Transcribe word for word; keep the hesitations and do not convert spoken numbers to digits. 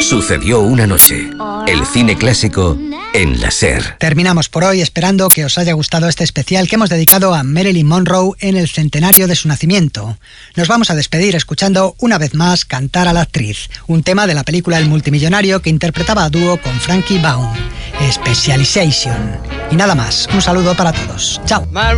Sucedió una noche. El cine clásico en la SER. Terminamos por hoy esperando que os haya gustado este especial que hemos dedicado a Marilyn Monroe en el centenario de su nacimiento. Nos vamos a despedir escuchando una vez más Cantar a la actriz, un tema de la película El multimillonario que interpretaba a dúo con Frankie Baum, Specialization. Y nada más, un saludo para todos. Chao.